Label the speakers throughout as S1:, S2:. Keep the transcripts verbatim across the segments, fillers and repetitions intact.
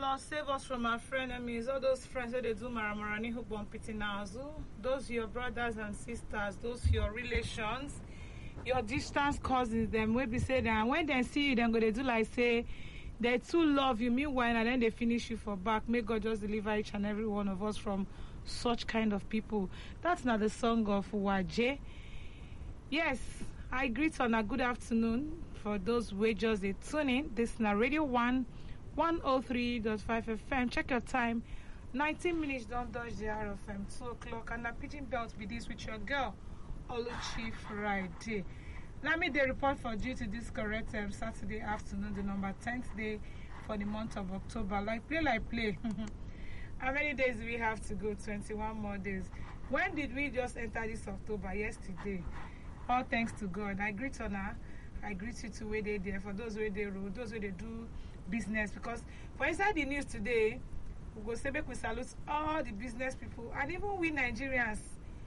S1: Lord, save us from our frenemies, all those friends that they do maramarani who bump it in our zoo, those your brothers and sisters, those your relations, your distance cousins, them will be say that when they see you, they're going to do like say, they too love you, meanwhile, and then they finish you for back. May God just deliver each and every one of us from such kind of people. That's not the song of Waje. Yes, I greet on a good afternoon for those who just they tune in. This is Radio one, one oh three point five F M. Check your time. nineteen minutes, don't dodge the hour of M. two o'clock. And a pigeon belt be this with your girl, Oluchi Friday. Let me the report for duty this correct um, Saturday afternoon, the number tenth day for the month of October. Like play, like play. How many days do we have to go? twenty-one more days. When did we just enter this October? Yesterday. All thanks to God. I greet Honor. I greet you to where they there for those where they road, those where they do business. Because for inside the news today, we go say we salute all the business people and even we Nigerians.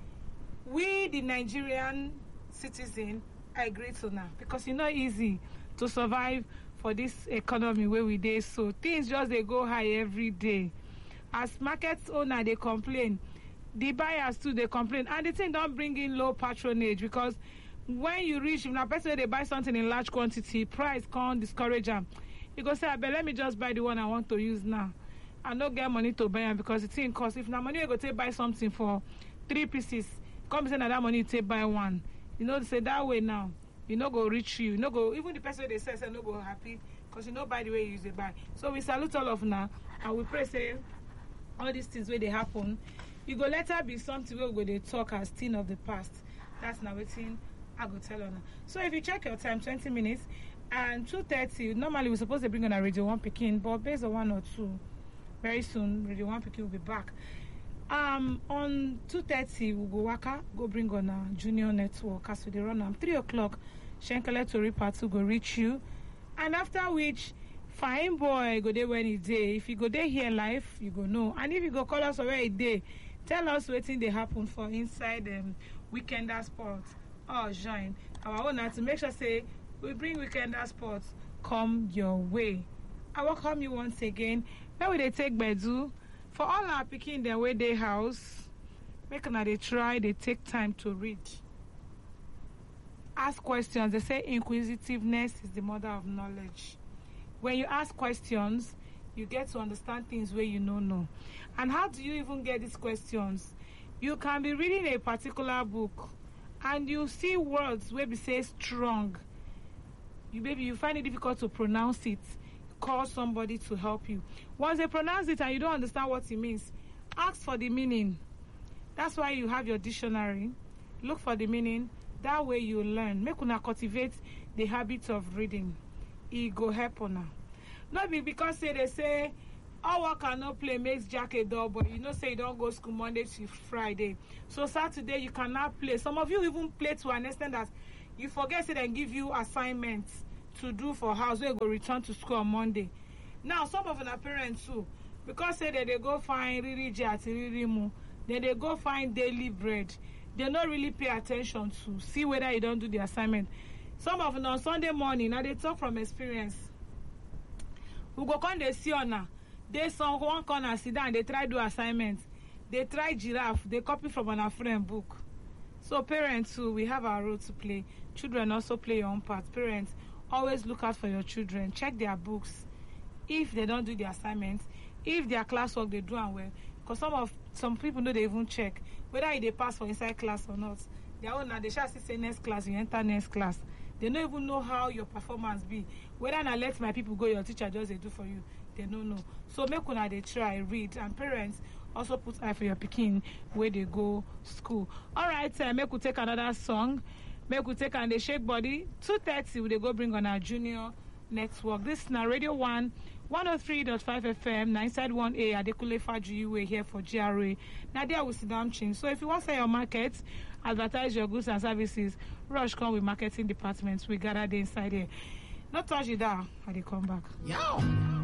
S1: We the Nigerian citizen. I greet Honor because it's not easy to survive for this economy where we dey. So things just they go high every day. As market owner they complain, the buyers too they complain, and the thing don't bring in low patronage because when you reach, if a person they buy something in large quantity, price can't discourage them. You go say, but let me just buy the one I want to use now. I don't get money to buy them because the thing costs. If now money you go take buy something for three pieces, come say that money you take buy one. You know, say that way now, you know, go reach you. You know, go, even the person they say, say no go happy because you know by the way you use the buy. So we salute all of now and we pray, say, all these things where they happen, you go let her be something where we go they talk as thing of the past. That's now waiting, I go tell her now. So if you check your time, twenty minutes, and two thirty, normally we're supposed to bring on a Radio one picking, but based on one or two, very soon, Radio one picking will be back. Um, on two thirty, we'll go waka, go bring on a junior network as we run am. three o'clock, Shenkele Tori Patu go reach you. And after which, fine boy go there when he day. If you go there here live, you go know. And if you go call us where he day, tell us what thing they happen for inside um, Weekender Sports. Oh, join our owner to make sure say we bring Weekender Sports come your way. I welcome you once again. Where will they take Bedu? For all our picking their way they house, make sure they try, they take time to read. Ask questions. They say inquisitiveness is the mother of knowledge. When you ask questions, you get to understand things where you don't know. And how do you even get these questions? You can be reading a particular book and you see words where we say strong. You maybe you find it difficult to pronounce it. Call somebody to help you. Once they pronounce it and you don't understand what it means, ask for the meaning. That's why you have your dictionary. Look for the meaning. That way you learn. Make una cultivate the habit of reading. It go help una. Not be because say they say all work and no play makes Jack a dull boy. You know say you don't go school Monday to Friday. So Saturday you cannot play. Some of you even play to an extent that you forget say they give you assignments to do for house where you go return to school on Monday. Now some of our parents too, because say that they go find riri jati riri mu, then they go find daily bread. They don't really pay attention to see whether you don't do the assignment. Some of them on Sunday morning, now they talk from experience. We go come they see on they saw one corner sit down, they try do assignments. They try giraffe, they copy from an friend book. So parents too, we have our role to play. Children also play your own part. Parents, always look out for your children. Check their books. If they don't do the assignments, if their classwork they do and well, because some of some people know they even check whether they pass for inside class or not. Their own they shall say next class, you enter next class. They don't even know how your performance be. Whether I let my people go, your teacher just they do for you. They don't know. So make una they try read, and parents also put eye for your picking where they go school. All right, uh, make we take another song. Make we take and they shake body. two thirty, they go bring on our junior network. This is now Radio one, one oh three point five F M, nine side one A, Adekule Faju, we're here for G R A. Now there will sit down chin. So if you want to sell your market, advertise your goods and services, rush come with marketing departments. We gather the inside here. Not touch it down, and they come back.
S2: Yo!